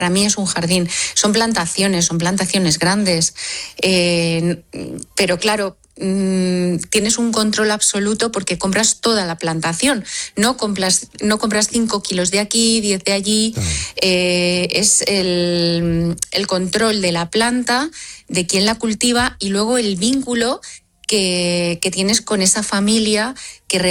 mí es un jardín. Son plantaciones grandes, pero claro, tienes un control absoluto porque compras toda la plantación, no compras 5 kilos de aquí, 10 de allí. Es el control de la planta, de quién la cultiva y luego el vínculo que tienes con esa familia que